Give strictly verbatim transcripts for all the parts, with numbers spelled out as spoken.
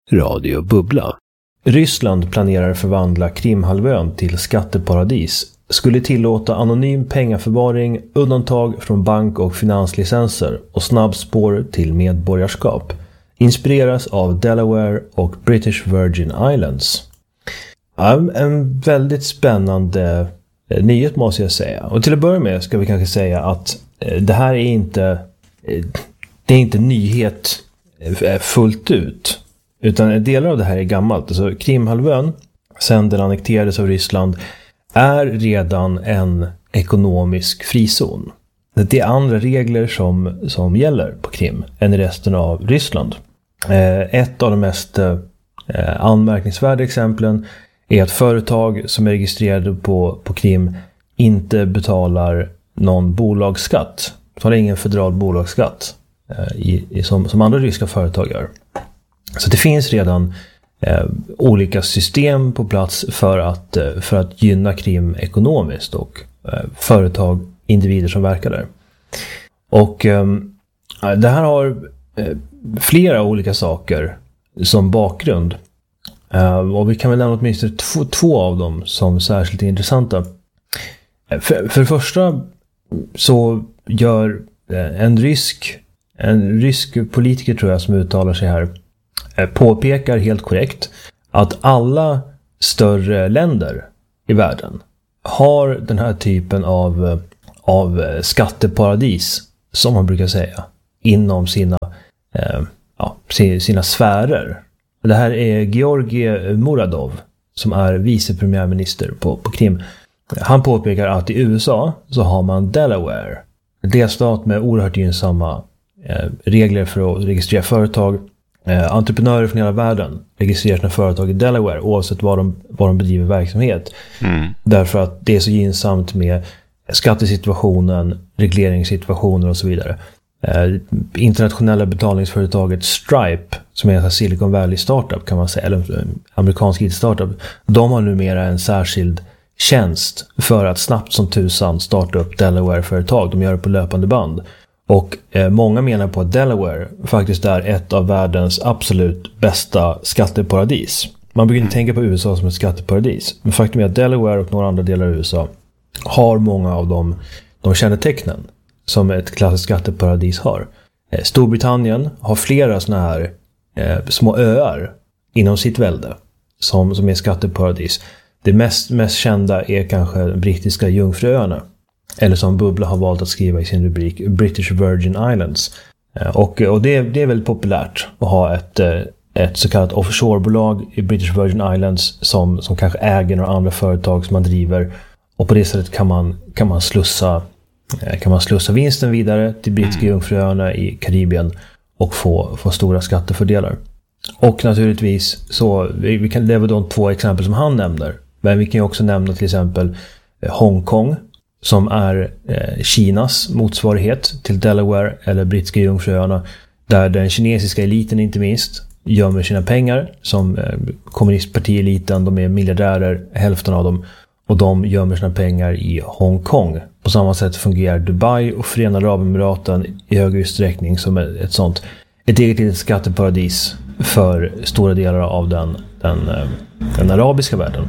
Radio Bubbla. Ryssland planerar förvandla Krimhalvön till skatteparadis, skulle tillåta anonym pengaförvaring, undantag från bank- och finanslicenser och snabbspår till medborgarskap. Inspireras av Delaware och British Virgin Islands. En väldigt spännande nyhet måste jag säga. Och till att börja med ska vi kanske säga att det här är inte, det är inte nyhet fullt ut. Utan delar av det här är gammalt. Alltså Krimhalvön, sedan den annekterades av Ryssland, är redan en ekonomisk frizon. Det är andra regler som, som gäller på Krim än i resten av Ryssland. Eh, ett av de mest eh, anmärkningsvärda exemplen är att företag som är registrerade på, på Krim inte betalar någon bolagsskatt. Betalar ingen federal bolagsskatt eh, i, i, som, som andra ryska företag gör. Så det finns redan eh, olika system på plats för att, eh, för att gynna Krim ekonomiskt och eh, företag, individer som verkar där. Och eh, det här har eh, flera olika saker som bakgrund. Eh, och vi kan väl nämna åtminstone två, två av dem som särskilt intressanta. För, för det första så gör eh, en rysk, en rysk politiker tror jag som uttalar sig här påpekar helt korrekt att alla större länder i världen har den här typen av, av skatteparadis, som man brukar säga, inom sina, eh, ja, sina sfärer. Det här är Georgi Muradov som är vicepremiärminister på, på Krim. Han påpekar att i U S A så har man Delaware, en delstat med oerhört gynnsamma eh, regler för att registrera företag. Eh, entreprenörer från hela världen registrerar sina företag i Delaware oavsett var de, var de bedriver verksamhet. Mm. Därför att det är så gynnsamt med skattesituationen, regleringssituationer och så vidare. Eh, internationella betalningsföretaget Stripe, som är en Silicon Valley startup kan man säga, eller amerikansk I T-startup, de har numera en särskild tjänst för att snabbt som tusan starta upp Delaware-företag. De gör det på löpande band. Och eh, många menar på att Delaware faktiskt är ett av världens absolut bästa skatteparadis. Man brukar inte tänka på U S A som ett skatteparadis. Men faktum är att Delaware och några andra delar av U S A har många av de, de kännetecknen som ett klassiskt skatteparadis har. Eh, Storbritannien har flera såna här eh, små öar inom sitt välde som, som är skatteparadis. Det mest, mest kända är kanske brittiska Jungfruöarna. Eller som Bubbla har valt att skriva i sin rubrik, British Virgin Islands. Och, och det, det är väldigt populärt att ha ett, ett så kallat offshore-bolag i British Virgin Islands som, som kanske äger några andra företag som man driver. Och på det sättet kan man, kan man, slussa, kan man slussa vinsten vidare till brittiska Jungfruöarna i Karibien och få, få stora skattefördelar. Och naturligtvis så, vi, vi kan, det var de två exempel som han nämner. Men vi kan ju också nämna till exempel Hongkong, som är eh, Kinas motsvarighet till Delaware eller brittiska Jungfruöarna, där den kinesiska eliten inte minst gömmer sina pengar som eh, kommunistpartieliten, de är miljardärer, hälften av dem, och de gömmer sina pengar i Hongkong. På samma sätt fungerar Dubai och Förenade Arabemiraten i högre utsträckning som ett sånt ett eget litet skatteparadis för stora delar av den, den, eh, den arabiska världen.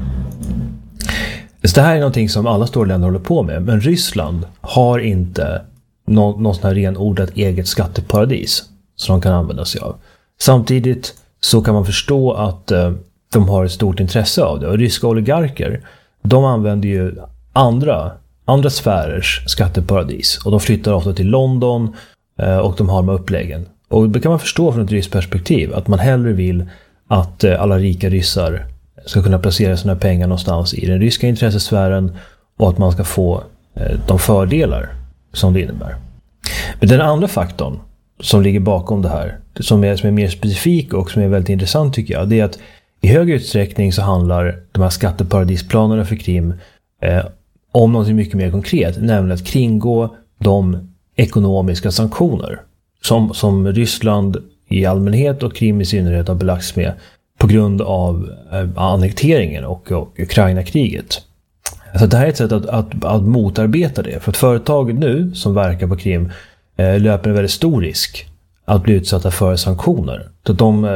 Så det här är någonting som alla stora länder håller på med. Men Ryssland har inte någon, någon sån här renodlat eget skatteparadis som de kan använda sig av. Samtidigt så kan man förstå att eh, de har ett stort intresse av det. Och ryska oligarker, de använder ju andra, andra sfärers skatteparadis. Och de flyttar ofta till London eh, och de har de här uppläggen. Och det kan man förstå från ett ryskt perspektiv att man hellre vill att eh, alla rika ryssar ska kunna placera sina pengar någonstans i den ryska intressesfären och att man ska få eh, de fördelar som det innebär. Men den andra faktorn som ligger bakom det här, som är, som är mer specifik och som är väldigt intressant tycker jag, det är att i hög utsträckning så handlar de här skatteparadisplanerna för Krim eh, om något mycket mer konkret, nämligen att kringgå de ekonomiska sanktioner som, som Ryssland i allmänhet och Krim i synnerhet har belagts med på grund av eh, annekteringen och, och Ukraina-kriget. Så det här är ett sätt att, att, att motarbeta det. För att företag nu som verkar på Krim eh, löper en väldigt stor risk att bli utsatta för sanktioner. Så de,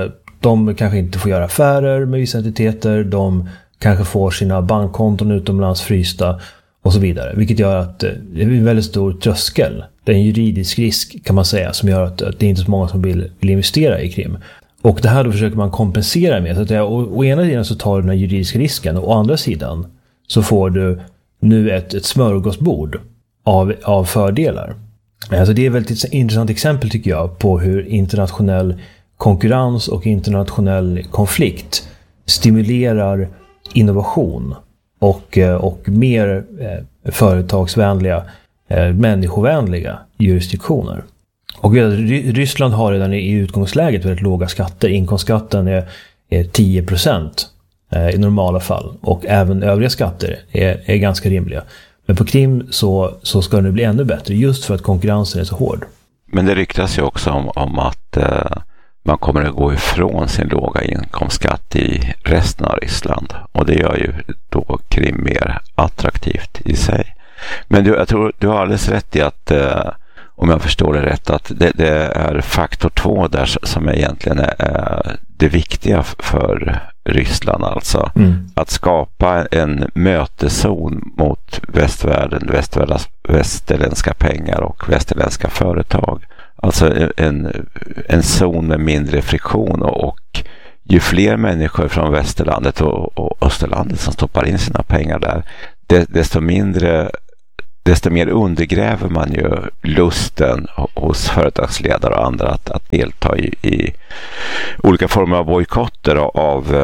de kanske inte får göra affärer med vissa entiteter, de kanske får sina bankkonton utomlands frysta och så vidare. Vilket gör att det är en väldigt stor tröskel. Det är en juridisk risk kan man säga som gör att det är inte så många som vill, vill investera i Krim. Och det här då försöker man kompensera med. Så att jag, å, å ena sidan så tar du den här juridiska risken och å andra sidan så får du nu ett, ett smörgåsbord av, av fördelar. Alltså det är ett väldigt intressant exempel tycker jag på hur internationell konkurrens och internationell konflikt stimulerar innovation och, och mer eh, företagsvänliga, eh, människovänliga jurisdiktioner. Och Ryssland har redan i utgångsläget väldigt låga skatter. Inkomstskatten är, är tio procent eh, i normala fall och även övriga skatter är, är ganska rimliga. Men på Krim så, så ska det bli ännu bättre just för att konkurrensen är så hård. Men det ryktas ju också om, om att eh, man kommer att gå ifrån sin låga inkomstskatt i resten av Ryssland. Och det gör ju då Krim mer attraktivt i sig. Men du, jag tror du har alldeles rätt i att, eh, om jag förstår det rätt, att det, det är faktor två där som egentligen är det viktiga för Ryssland. Alltså mm. att skapa en möteszon mot västvärlden, västerländska pengar och västerländska företag. Alltså en, en zon med mindre friktion och, och ju fler människor från västerlandet och, och österlandet som stoppar in sina pengar där, desto mindre desto mer undergräver man ju lusten hos företagsledare och andra att, att delta i, i olika former av bojkotter av,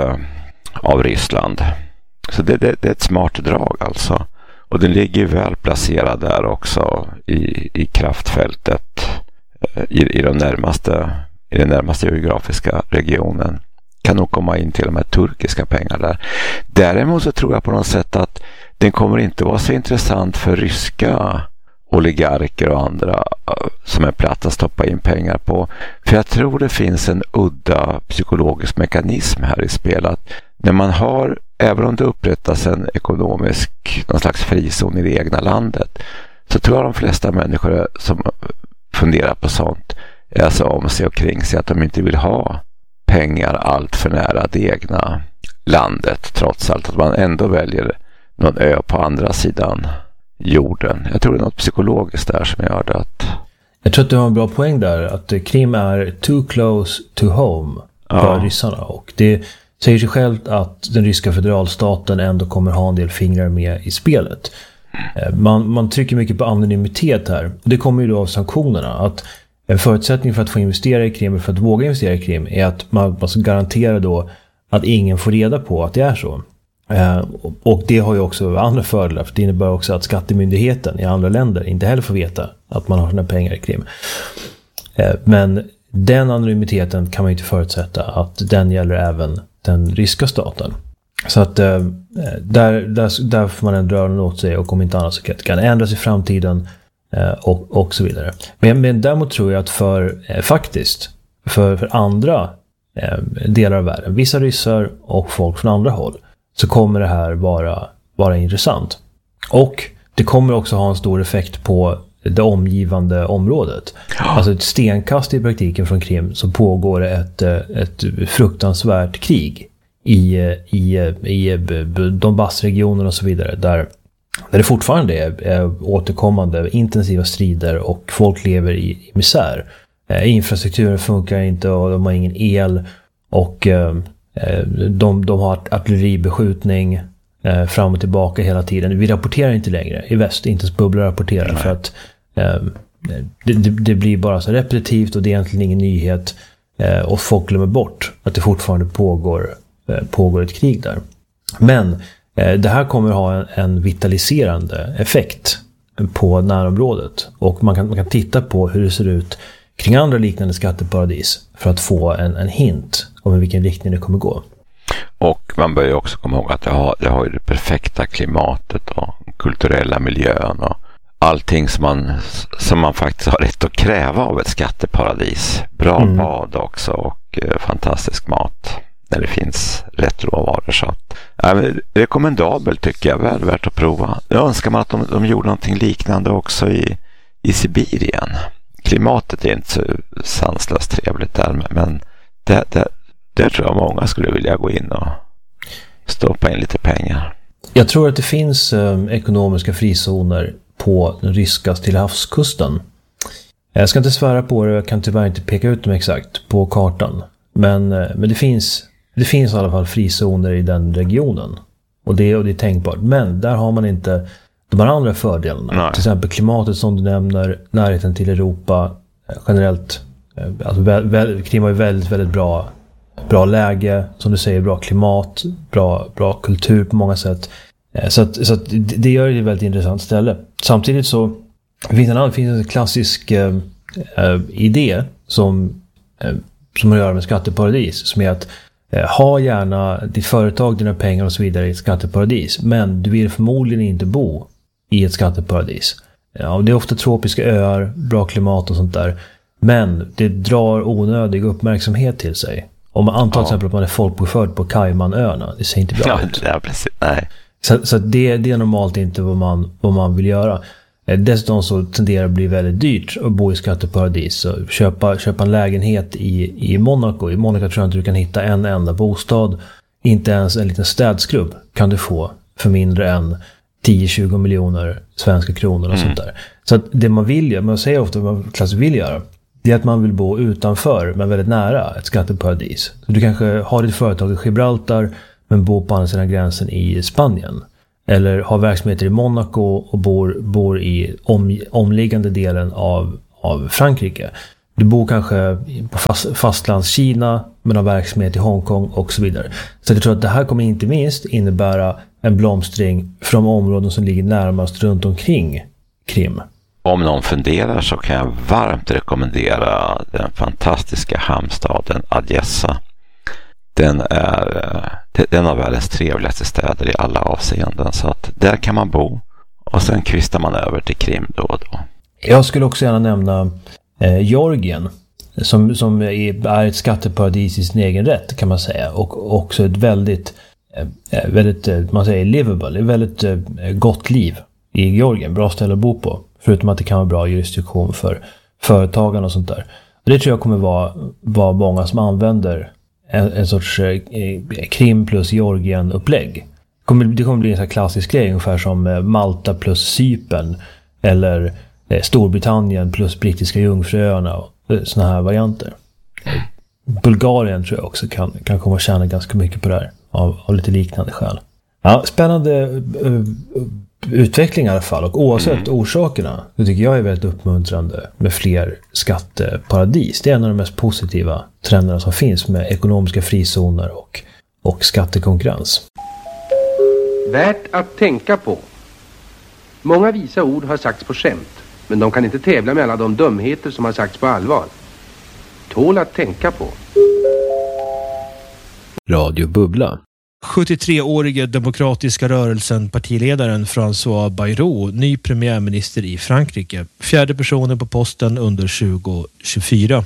av Ryssland. Så det, det, det är ett smart drag alltså. Och den ligger väl placerad där också i, i kraftfältet i, i, de närmaste, i den närmaste geografiska regionen. Kan nog komma in till de här turkiska pengar där. Däremot så tror jag på något sätt att den kommer inte vara så intressant för ryska oligarker och andra som är platt att stoppa in pengar på. För jag tror det finns en udda psykologisk mekanism här i spelet. När man har, även om det upprättas en ekonomisk, någon slags frizon i det egna landet, så tror jag de flesta människor som funderar på sånt är alltså om sig och kring sig att de inte vill ha pengar allt för nära det egna landet, trots allt att man ändå väljer någon ö på andra sidan jorden. Jag tror det är något psykologiskt där som gör det. Att... Jag tror att du har en bra poäng där, att Krim är too close to home för ja. ryssarna. Och det säger sig självt att den ryska federalstaten ändå kommer ha en del fingrar med i spelet. Man, man trycker mycket på anonymitet här. Det kommer ju då av sanktionerna. Att en förutsättning för att få investera i Krim, för att våga investera i Krim, är att man, man ska garantera då att ingen får reda på att det är så. Eh, och det har ju också andra fördelar, för det innebär också att skattemyndigheten i andra länder inte heller får veta att man har sina pengar i Krim. Eh, men den anonymiteten kan man ju inte förutsätta att den gäller även den ryska staten. Så att eh, där, där, där får man ändå röra åt sig, och om inte annat så kan det kan ändras i framtiden eh, och, och så vidare. Men, men däremot tror jag att för eh, faktiskt för, för andra eh, delar av världen, vissa ryssar och folk från andra håll, så kommer det här vara, vara intressant. Och det kommer också ha en stor effekt på det omgivande området. Ja. Alltså ett stenkast i praktiken från Krim så pågår ett, ett fruktansvärt krig i, i, i Donbassregionen och så vidare, där, där det fortfarande är, är återkommande intensiva strider och folk lever i, i misär. Eh, infrastrukturen funkar inte och de har ingen el, och eh, De, de har artilleribeskjutning eh, fram och tillbaka hela tiden. Vi rapporterar inte längre i väst, inte ens Bubbla rapporterar. Nej. För att eh, det, det, det blir bara så repetitivt och det är egentligen ingen nyhet, eh, och folk glömmer bort att det fortfarande pågår, eh, pågår ett krig där. Men eh, det här kommer ha en, en vitaliserande effekt på närområdet, och man kan, man kan titta på hur det ser ut kring andra liknande skatteparadis för att få en, en hint om i vilken riktning det kommer gå. Och man bör ju också komma ihåg att det har, det har ju det perfekta klimatet och kulturella miljön och allting som man, som man faktiskt har rätt att kräva av ett skatteparadis. Bra mm. bad också och eh, fantastisk mat när det finns rätt råvaror. Så att, äh, rekommendabelt tycker jag, väl värt att prova. Jag önskar man att de, de gjorde någonting liknande också i, i Sibirien. Klimatet är inte så sanslöst trevligt där, men det, det, det Där tror jag många skulle vilja gå in och stoppa in lite pengar. Jag tror att det finns eh, ekonomiska frizoner på den ryska Stillahavskusten. Jag ska inte svära på det, jag kan tyvärr inte peka ut dem exakt på kartan. Men, eh, men det, finns, det finns i alla fall frizoner i den regionen. Och det, och det är tänkbart. Men där har man inte de här andra fördelarna. Nej. Till exempel klimatet som du nämner, närheten till Europa, eh, generellt. Eh, alltså, väl, väl, Krim har ju väldigt, väldigt bra, bra läge, som du säger, bra klimat, bra, bra kultur på många sätt. Så, att, så att det gör det ett väldigt intressant ställe. Samtidigt så finns det en, finns en klassisk eh, idé som, eh, som har att göra med skatteparadis. Som är att eh, ha gärna ditt företag, dina pengar och så vidare i ett skatteparadis. Men du vill förmodligen inte bo i ett skatteparadis. Ja, det är ofta tropiska öar, bra klimat och sånt där. Men det drar onödig uppmärksamhet till sig. Om man antar till exempel att man är folkbokförd på Caymanöarna. Det ser inte bra ja, ut. Ja, precis. Nej. Så, så det, det är normalt inte vad man, vad man vill göra. Dessutom så tenderar det att bli väldigt dyrt att bo i skatteparadis. Så köpa, köpa en lägenhet i, i Monaco. I Monaco tror jag inte du kan hitta en enda bostad. Inte ens en liten städskrubb kan du få för mindre än tio till tjugo miljoner svenska kronor och mm. sånt där. Så att det man vill göra, man säger ofta vad man klass vill göra, det är att man vill bo utanför men väldigt nära ett skatteparadis. Så du kanske har ditt företag i Gibraltar men bor på andra sidan gränsen i Spanien. Eller har verksamheter i Monaco och bor, bor i om, omliggande delen av, av Frankrike. Du bor kanske på fast, fastlandskina men har verksamhet i Hongkong och så vidare. Så jag tror att det här kommer inte minst innebära en blomstring för de områden som ligger närmast runt omkring Krim. Om någon funderar så kan jag varmt rekommendera den fantastiska hamnstaden Odessa. Den är den av världens trevligaste städer i alla avseenden, så att där kan man bo och sen kvistar man över till Krim då och då. Jag skulle också gärna nämna eh, Georgien som, som är, är ett skatteparadis i sin egen rätt kan man säga, och också ett väldigt eh, väldigt, man säger livable, ett väldigt eh, gott liv i Georgien, bra ställe att bo på, förutom att det kan vara bra jurisdiktion för företagen och sånt där. Och det tror jag kommer vara, vara många som använder En, en sorts eh, Krim plus Georgien-upplägg. Det kommer, det kommer bli en sån här klassisk grej, ungefär som eh, Malta plus Cypern eller eh, Storbritannien plus Brittiska Jungfruöarna och eh, såna här varianter. Eh, Bulgarien tror jag också kan, kan komma att tjäna ganska mycket på det här av, av lite liknande skäl. Ja, spännande uh, utveckling i alla fall, och oavsett mm. orsakerna, det tycker jag är väldigt uppmuntrande med fler skatteparadis. Det är en av de mest positiva trenderna som finns med ekonomiska frizoner och, och skattekonkurrens. Värt att tänka på. Många visa ord har sagts på skämt, men de kan inte tävla med alla de dumheter som har sagts på allvar. Tål att tänka på. Radio Bubbla. sjuttiotre-årige demokratiska rörelsen partiledaren François Bayrou, ny premiärminister i Frankrike. Fjärde personen på posten under tjugo tjugofyra.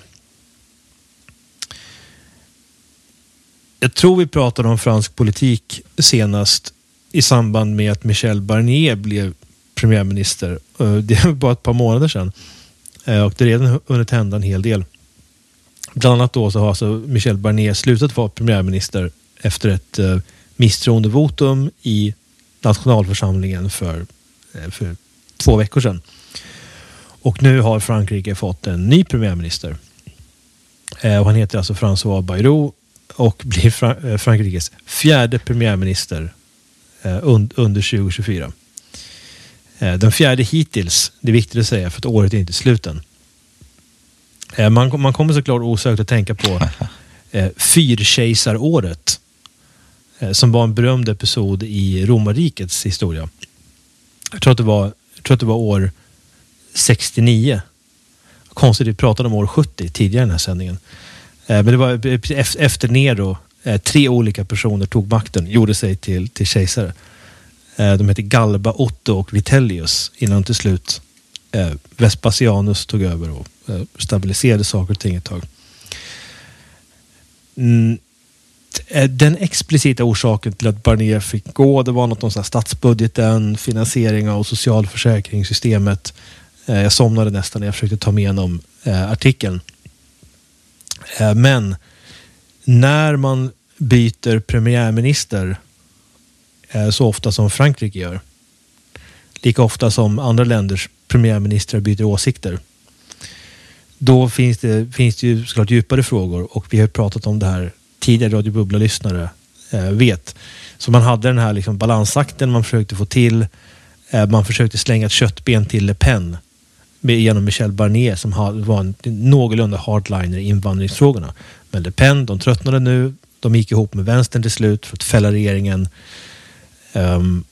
Jag tror vi pratade om fransk politik senast i samband med att Michel Barnier blev premiärminister. Det var bara ett par månader sedan. Och det har redan hunnit hända en hel del. Bland annat då så har alltså Michel Barnier slutat vara premiärminister efter ett eh, misstroendevotum i nationalförsamlingen för, eh, för två veckor sedan. Och nu har Frankrike fått en ny premiärminister. Eh, och han heter alltså François Bayrou och blir Fra- eh, Frankrikes fjärde premiärminister eh, und- under tjugo tjugofyra. Eh, den fjärde hittills, det är viktigt att säga för att året är inte sluten. Eh, man, man kommer såklart osökt att tänka på eh, fyrkejsaråret, som var en berömd episod i romarrikets historia. Jag tror att det var, jag tror att det var år sextionio. Konstigt, vi pratade om år sjuttio tidigare i den här sändningen. Men det var efter Nero, tre olika personer tog makten, gjorde sig till, till kejsare. De heter Galba, Otto och Vitellius, innan till slut Vespasianus tog över och stabiliserade saker och ting ett tag. Mm. Den explicita orsaken till att Barnier fick gå, det var något om så här statsbudgeten, finansiering av socialförsäkringssystemet. Jag somnade nästan när jag försökte ta med igenom artikeln. Men när man byter premiärminister eh, så ofta som Frankrike gör, lika ofta som andra länders premiärministrar byter åsikter, då finns det, finns det ju såklart djupare frågor, och vi har pratat om det här tidigare, Radio Bubbla-lyssnare eh, vet. Så man hade den här liksom balansakten man försökte få till. Eh, man försökte slänga ett köttben till Le Pen med, genom Michel Barnier som ha, var en någorlunda hardliner i invandringsfrågorna. Men Le Pen, de tröttnade nu. De gick ihop med vänstern till slut för att fälla regeringen. Um,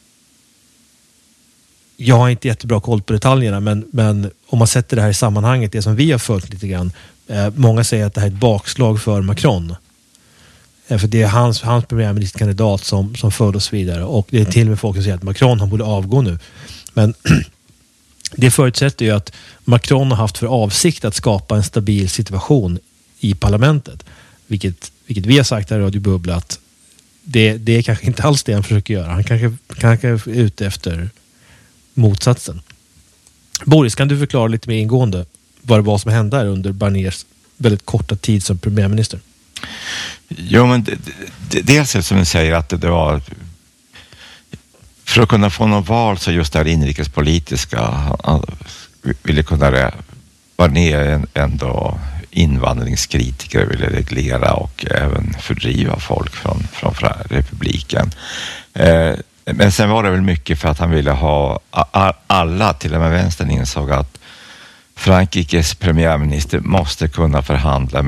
jag har inte jättebra koll på detaljerna, men, men om man sätter det här i sammanhanget, det som vi har följt lite grann, eh, många säger att det här är ett bakslag för Macron. Eh, för det är hans, hans premiärministerkandidat som, som för oss vidare, och det är till och med folk som säger att Macron, han borde avgå nu. Men det förutsätter ju att Macron har haft för avsikt att skapa en stabil situation i parlamentet, vilket, vilket vi har sagt här i Radio Bubbla att det, det är kanske inte alls det han försöker göra. Han kanske, kanske är ute efter motsatsen. Boris, kan du förklara lite mer ingående vad det var som hände här under Barniers väldigt korta tid som premiärminister? Jo, men det, det, dels är det som du säger att det, det var för att kunna få någon val, så just det här inrikespolitiska, han ville kunna Barnier ändå invandringskritiker, ville reglera och även fördriva folk från, från republiken. Eh, Men sen var det väl mycket för att han ville ha alla, till och med vänstern insåg att Frankrikes premiärminister måste kunna förhandla